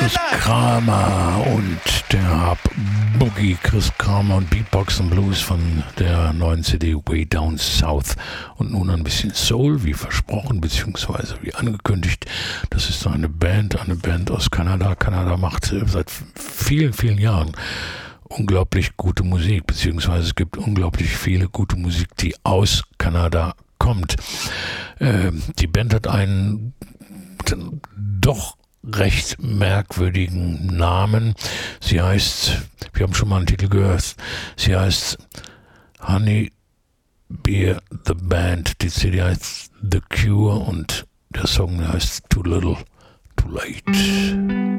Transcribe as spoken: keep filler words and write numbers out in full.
Chris Kramer und der Boogie, Chris Kramer und Beatbox and Blues von der neuen C D Way Down South. Und nun ein bisschen Soul, wie versprochen, beziehungsweise wie angekündigt. Das ist eine Band, eine Band aus Kanada. Kanada macht seit vielen, vielen Jahren unglaublich gute Musik, beziehungsweise es gibt unglaublich viele gute Musik, die aus Kanada kommt. Äh, die Band hat einen doch recht merkwürdigen Namen. Sie heißt, wir haben schon mal einen Titel gehört, sie heißt Honey Beer The Band, die C D heißt The Cure und der Song heißt Too Little, Too Late.